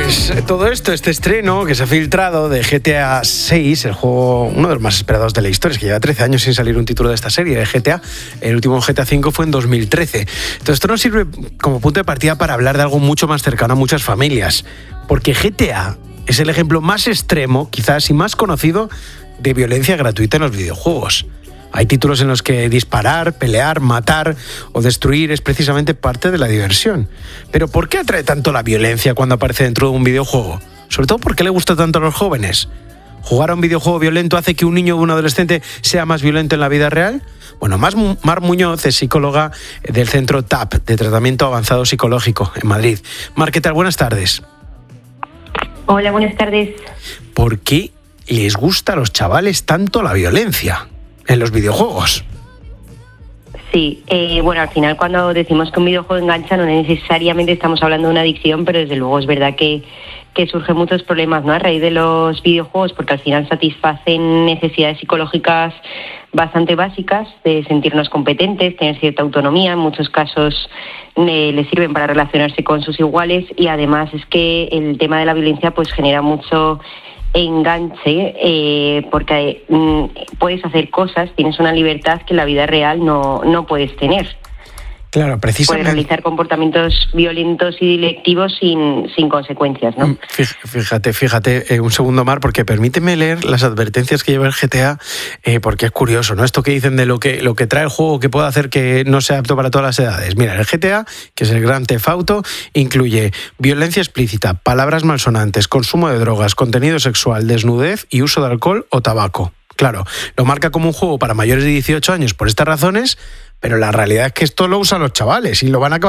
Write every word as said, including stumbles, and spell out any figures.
Pues todo esto, este estreno que se ha filtrado de G T A seis, el juego, uno de los más esperados de la historia, es que lleva trece años sin salir un título de esta serie, de G T A. El último G T A cinco fue en dos mil trece. Entonces esto nos sirve como punto de partida para hablar de algo mucho más cercano a muchas familias, porque G T A es el ejemplo más extremo, quizás, y más conocido de violencia gratuita en los videojuegos. Hay títulos en los que disparar, pelear, matar o destruir es precisamente parte de la diversión. Pero ¿por qué atrae tanto la violencia cuando aparece dentro de un videojuego? Sobre todo, ¿por qué le gusta tanto a los jóvenes? ¿Jugar a un videojuego violento hace que un niño o un adolescente sea más violento en la vida real? Bueno, Mar Muñoz es psicóloga del Centro T A P, de Tratamiento Avanzado Psicológico, en Madrid. Mar, ¿qué tal? Buenas tardes. Hola, buenas tardes. ¿Por qué les gusta a los chavales tanto la violencia en los videojuegos? Sí, eh, bueno, al final cuando decimos que un videojuego engancha no necesariamente estamos hablando de una adicción, pero desde luego es verdad que, que surgen muchos problemas, ¿no?, a raíz de los videojuegos, porque al final satisfacen necesidades psicológicas bastante básicas, de sentirnos competentes, tener cierta autonomía, en muchos casos eh, les sirven para relacionarse con sus iguales, y además es que el tema de la violencia pues genera mucho enganche, eh, porque mm, puedes hacer cosas, tienes una libertad que en la vida real no, no puedes tener. Claro, precisamente. Puedes realizar comportamientos violentos y delictivos sin, sin consecuencias, ¿no? Fíjate, fíjate, eh, un segundo, Mar, porque permíteme leer las advertencias que lleva el G T A, eh, porque es curioso, ¿no? Esto que dicen de lo que, lo que trae el juego, que puede hacer que no sea apto para todas las edades. Mira, el G T A, que es el Grand Theft Auto, incluye violencia explícita, palabras malsonantes, consumo de drogas, contenido sexual, desnudez y uso de alcohol o tabaco. Claro, lo marca como un juego para mayores de dieciocho años por estas razones, pero la realidad es que esto lo usan los chavales y lo van a acabar